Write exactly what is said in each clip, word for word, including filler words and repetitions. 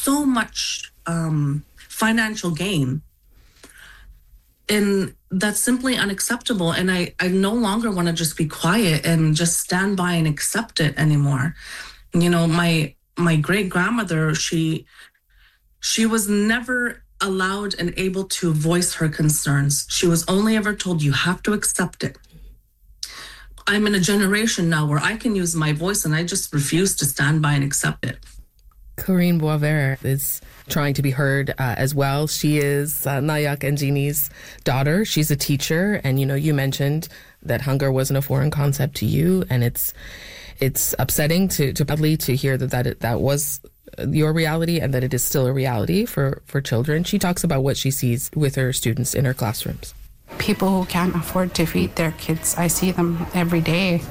so much um, financial gain. And that's simply unacceptable. And I, I no longer want to just be quiet and just stand by and accept it anymore. You know, my my great grandmother, she she was never allowed and able to voice her concerns. She was only ever told, you have to accept it. I'm in a generation now where I can use my voice, and I just refuse to stand by and accept it. Corinne Boisvert is trying to be heard uh, as well. She is uh, Nayak and Jeannie's daughter. She's a teacher. And, you know, you mentioned that hunger wasn't a foreign concept to you. And it's it's upsetting to, to badly to hear that that, it, that was your reality and that it is still a reality for, for children. She talks about what she sees with her students in her classrooms. People who can't afford to feed their kids, I see them every day.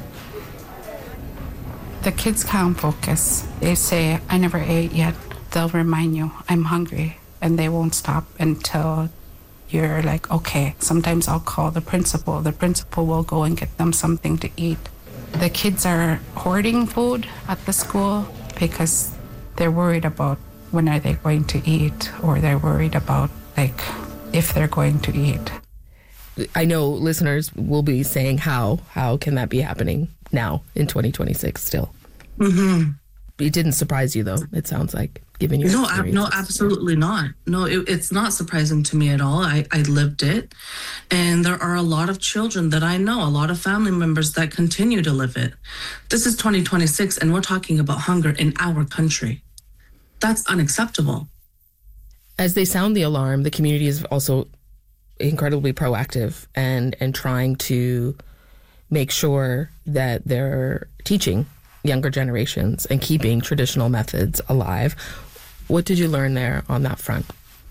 The kids can't focus. They say, I never ate yet. They'll remind you, I'm hungry. And they won't stop until you're like, okay. Sometimes I'll call the principal. The principal will go and get them something to eat. The kids are hoarding food at the school because they're worried about when are they going to eat, or they're worried about, like, if they're going to eat. I know listeners will be saying, how? How can that be happening now in twenty twenty-six still? Mm-hmm. It didn't surprise you, though, it sounds like, given your no, experience. No, absolutely not. No, it, it's not surprising to me at all. I, I lived it. And there are a lot of children that I know, a lot of family members that continue to live it. This is twenty twenty-six, and we're talking about hunger in our country. That's unacceptable. As they sound the alarm, the community is also incredibly proactive and, and trying to make sure that they're teaching younger generations and keeping traditional methods alive. What did you learn there on that front?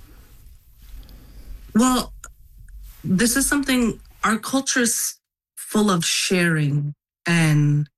Well, this is something, our culture's full of sharing and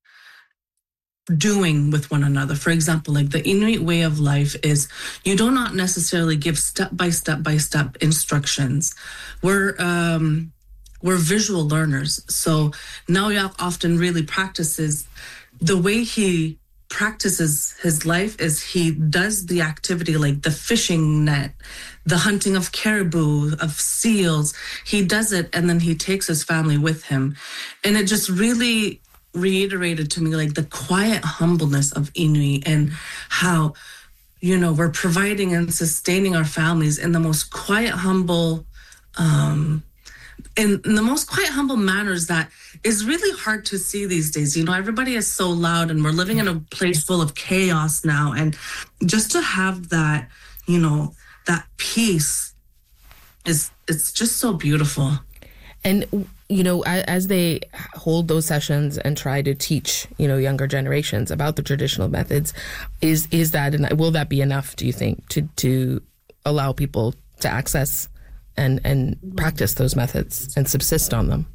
doing with one another. For example, like the Inuit way of life is you do not necessarily give step by step by step instructions. We're um, we're visual learners. So Nayak often really practices the way he practices his life is he does the activity like the fishing net, the hunting of caribou, of seals. He does it, and then he takes his family with him. And it just really reiterated to me like the quiet humbleness of Inuit and how, you know, we're providing and sustaining our families in the most quiet, humble, um, in, in the most quiet, humble manners that is really hard to see these days. You know, everybody is so loud, and we're living in a place full of chaos now. And just to have that, you know, that peace is, it's just so beautiful. And, you know, as they hold those sessions and try to teach, you know, younger generations about the traditional methods, is is that, will that be enough, do you think, to, to allow people to access and, and practice those methods and subsist on them?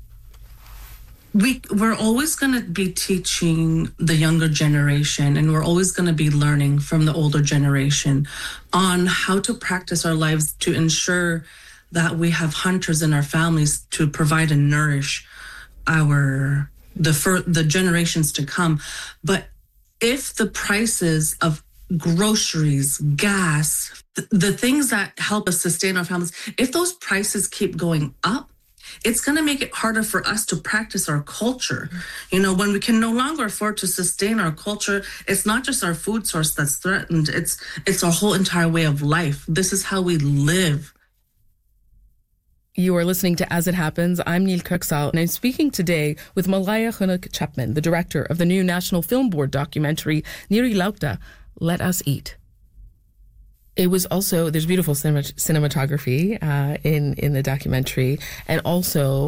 We, we're always going to be teaching the younger generation, and we're always going to be learning from the older generation on how to practice our lives to ensure that we have hunters in our families to provide and nourish our the for the generations to come. But if the prices of groceries, gas, th- the things that help us sustain our families, if those prices keep going up, it's going to make it harder for us to practice our culture. You know, when we can no longer afford to sustain our culture, it's not just our food source that's threatened. It's it's our whole entire way of life. This is how we live. You are listening to As It Happens. I'm Neil Kirksall, and I'm speaking today with Malaya Chunuk Chapman, the director of the new National Film Board documentary, Niri Laukta, Let Us Eat. It was also, there's beautiful cinema, cinematography uh, in, in the documentary, and also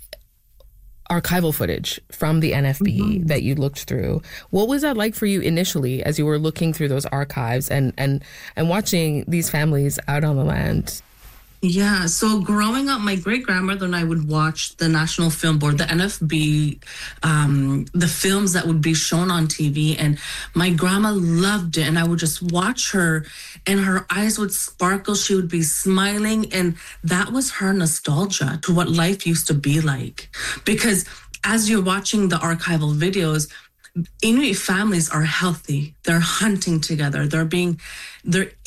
archival footage from the N F B mm-hmm. that you looked through. What was that like for you initially as you were looking through those archives and, and, and watching these families out on the land? Yeah, so growing up, my great-grandmother and I would watch the National Film Board, the N F B, um, the films that would be shown on T V, and my grandma loved it, and I would just watch her, and her eyes would sparkle, she would be smiling, and that was her nostalgia to what life used to be like. Because as you're watching the archival videos, Inuit families are healthy. They're hunting together. They're being, they're